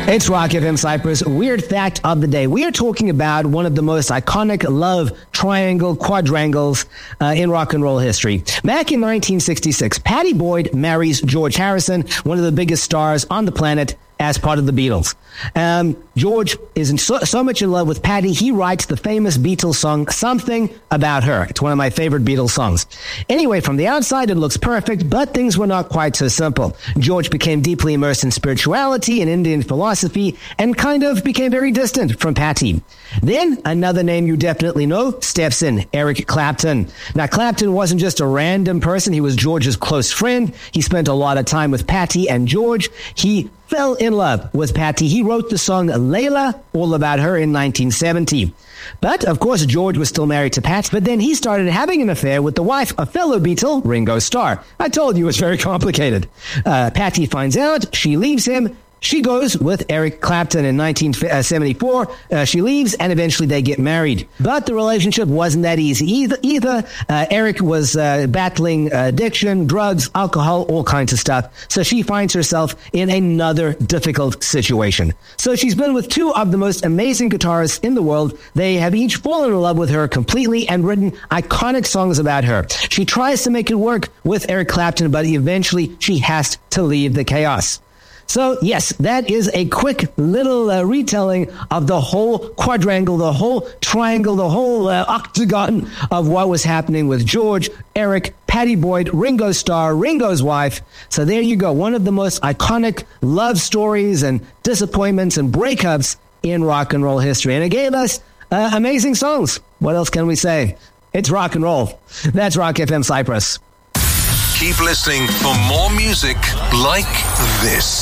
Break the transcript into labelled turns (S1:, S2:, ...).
S1: It's Rock FM Cyprus. Weird fact of the day. We are talking about one of the most iconic love triangle quadrangles in rock and roll history. Back in 1966, Pattie Boyd marries George Harrison, one of the biggest stars on the planet, as part of the Beatles. George is so much in love with Pattie, he writes the famous Beatles song, Something About Her. It's one of my favorite Beatles songs. Anyway, from the outside, it looks perfect, but things were not quite so simple. George became deeply immersed in spirituality and Indian philosophy and kind of became very distant from Pattie. Then, another name you definitely know steps in, Eric Clapton. Now, Clapton wasn't just a random person. He was George's close friend. He spent a lot of time with Pattie and George. He fell in love with Pattie. He wrote the song Layla, All About Her, in 1970. But, of course, George was still married to Pat, but then he started having an affair with the wife of fellow Beatle, Ringo Starr. I told you it's very complicated. Pattie finds out, she leaves him. She goes with Eric Clapton in 1974. She leaves, and eventually they get married. But the relationship wasn't that easy either. Eric was battling addiction, drugs, alcohol, all kinds of stuff. So she finds herself in another difficult situation. So she's been with two of the most amazing guitarists in the world. They have each fallen in love with her completely and written iconic songs about her. She tries to make it work with Eric Clapton, but eventually she has to leave the chaos. So, yes, that is a quick little retelling of the whole quadrangle, the whole triangle, the whole octagon of what was happening with George, Eric, Pattie Boyd, Ringo Starr, Ringo's wife. So there you go, one of the most iconic love stories and disappointments and breakups in rock and roll history. And it gave us amazing songs. What else can we say? It's rock and roll. That's Rock FM Cyprus.
S2: Keep listening for more music like this.